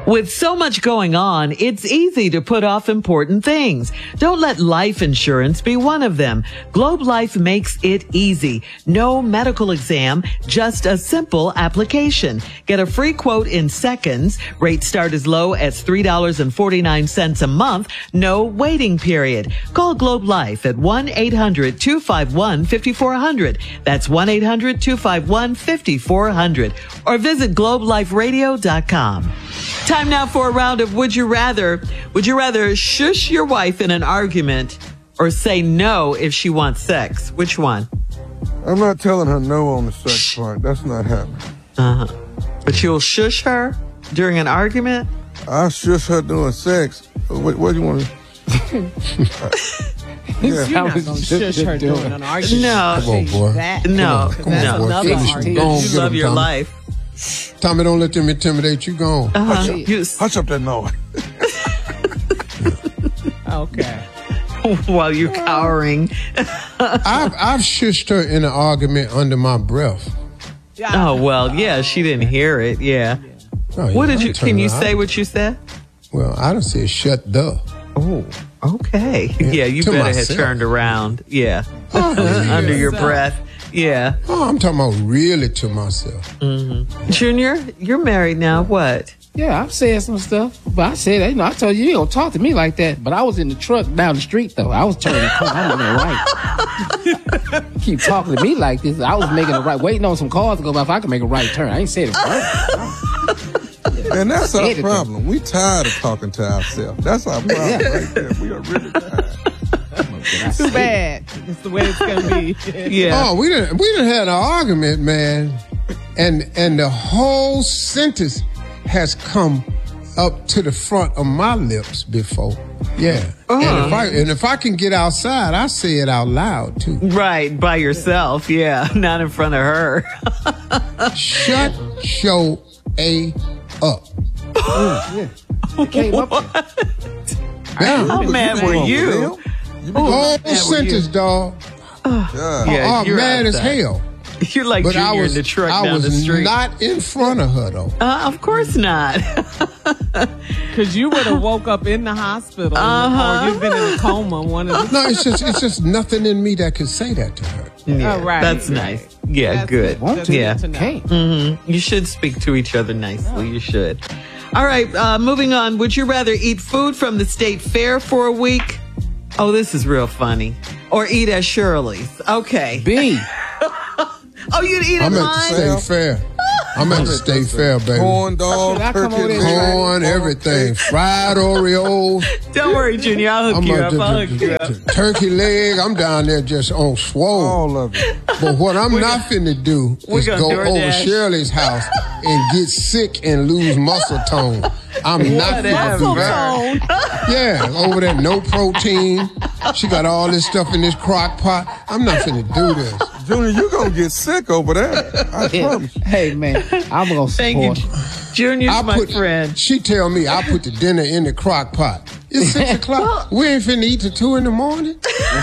With so much going on, it's easy to put off important things. Don't let life insurance be one of them. Globe Life makes it easy. No medical exam, just a simple application. Get a free quote in seconds. Rates start as low as $3.49 a month. No waiting period. Call Globe Life at 1-800-251-5400. That's 1-800-251-5400. Or visit globeliferadio.com. Time now for a round of Would You Rather. Would you rather shush your wife in an argument or say no if she wants sex? Which one? I'm not telling her no on the sex part. That's not happening. But you'll shush her during an argument? I'll shush her doing sex. What do you want to... You're not going to shush her doing an argument. No. Come on, boy. No. Another argument. You love your life. Tommy, don't let them intimidate you. Go on. Hush up that noise. Okay. While you're cowering. I've shushed her in an argument under my breath. Oh, well, yeah, she didn't hear it. Yeah. Oh, yeah, What did you, turn can you around. say what you said? Well, I done said shut the. Oh, okay. Yeah, you to better myself. have turned around. Yeah. Oh, yeah. Under your breath. Yeah. Oh, I'm talking about really to myself. Junior, you're married now. What? Yeah, I've said some stuff, but I said, I told you, you don't talk to me like that. But I was in the truck down the street, though. I was turning the corner. I'm in the right. Keep talking to me like this. I was making a right, waiting on some cars to go by if I could make a right turn. I ain't said it first. And that's our Said it, problem. We tired of talking to ourselves. That's our problem right there. We are really tired. Too bad. It's the way it's going to be. Yeah. Oh, we done had an argument, man, and the whole sentence has come up to the front of my lips before. Yeah. And if I can get outside, I say it out loud too. Right, by yourself. Yeah, not in front of her. Shut your A up. Came up there. How mad were you? Whole sentence, dog. Yeah, I'm you're mad as outside. hell. You're like But Junior in the truck down the street. I was not in front of her, though. Of course not. Because you would have woke up in the hospital or you've been in a coma. One of the No, it's just nothing in me that could say that to her. Yeah, right, that's right. nice. Yeah, That's good. That's Yeah. good to know. Can't. You should speak to each other nicely. You should. All right, moving on. Would you rather eat food from the state fair for a week? Oh, this is real funny. Or eat at Shirley's. Okay. B. Oh, you'd eat at I'm at the mine? state fair. I'm at the state fair, baby. Corn dog, Should I come over turkey, there? Corn, everything. Fried Oreos. Don't worry, Junior. I'll hook you up. I'll hook you up. Turkey leg. I'm down there just on swole. all of it. But what I'm not finna do we're is gonna go DoorDash. over Shirley's house and get sick and lose muscle tone. I'm not finna do that. Yeah, over there, no protein. She got all this stuff in this crock pot. I'm not finna do this. Junior, you going to get sick over there. I promise. Hey, man, I'm going to Thank you. support. Junior's my friend. She tell me I put the dinner in the crock pot. It's 6 o'clock. We ain't finna eat till 2 in the morning.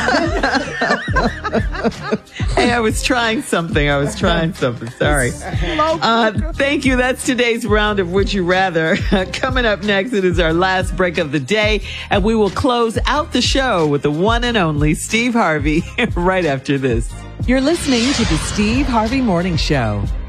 Hey, I was trying something. Sorry. Thank you. That's today's round of Would You Rather. Coming up next, it is our last break of the day, and we will close out the show with the one and only Steve Harvey right after this. You're listening to the Steve Harvey Morning Show.